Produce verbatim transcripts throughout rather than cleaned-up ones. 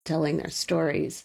telling their stories.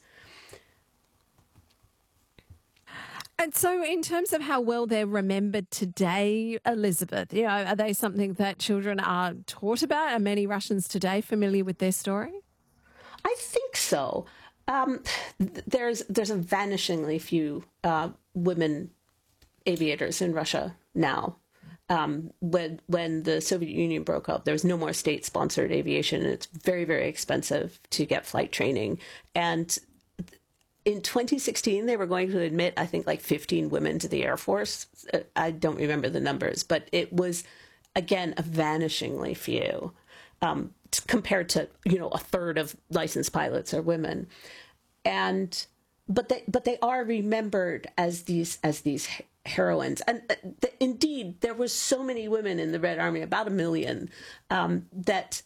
And so in terms of how well they're remembered today, Elizabeth, you know, are they something that children are taught about? Are many Russians today familiar with their story? I think so. Um, there's there's a vanishingly few uh, women aviators in Russia now. Um, when when the Soviet Union broke up, there was no more state-sponsored aviation, and it's very, very expensive to get flight training. And in twenty sixteen, they were going to admit, I think, like fifteen women to the Air Force. I don't remember the numbers, but it was, again, a vanishingly few. Um, compared to, you know, a third of licensed pilots are women. And but they but they are remembered as these as these heroines. And uh, th- indeed, there was so many women in the Red Army, about a million, um, that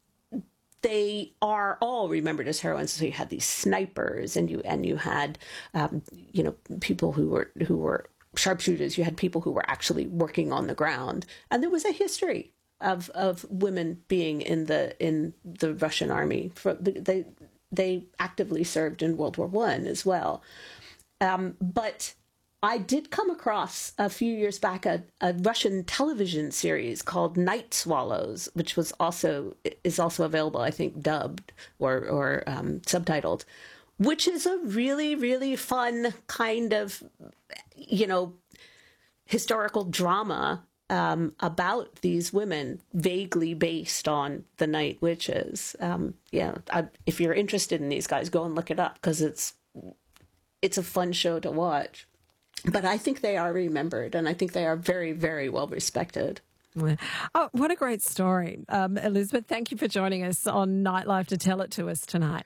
they are all remembered as heroines. So you had these snipers, and you and you had um, you know, people who were who were sharpshooters. You had people who were actually working on the ground, and there was a history of of women being in the in the Russian army. For, they they actively served in World War One as well. Um, but I did come across a few years back a, a Russian television series called Night Swallows, which was also is also available, I think, dubbed or or um, subtitled, which is a really really fun kind of, you know, historical drama Um, about these women, vaguely based on the Night Witches. Um, yeah, I, if you're interested in these guys, go and look it up, because it's it's a fun show to watch. But I think they are remembered, and I think they are very, very well respected. Oh, what a great story. Um, Elizabeth, thank you for joining us on Nightlife to tell it to us tonight.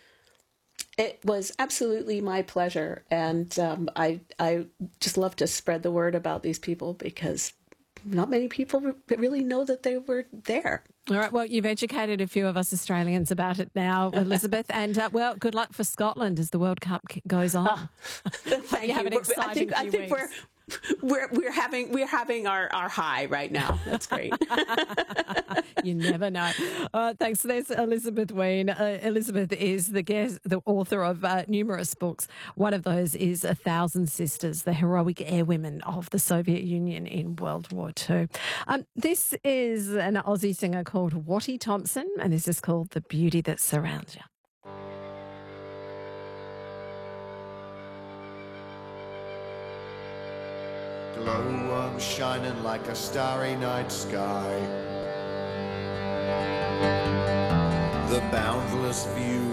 It was absolutely my pleasure, and um, I I just love to spread the word about these people, because not many people really know that they were there. All right. Well, you've educated a few of us Australians about it now, Elizabeth. And, uh, well, good luck for Scotland as the World Cup goes on. Oh, thank you have an you. exciting I think, few I think weeks. we're we're we're having we're having our, our high right now. That's great. You never know. Uh, thanks. There's Elizabeth Wein. Uh, Elizabeth is the guest, the author of uh, numerous books. One of those is A Thousand Sisters, the heroic airwomen of the Soviet Union in World War Two. Um, this is an Aussie singer called Wattie Thompson, and this is called The Beauty That Surrounds You. Glow shining like a starry night sky. The boundless view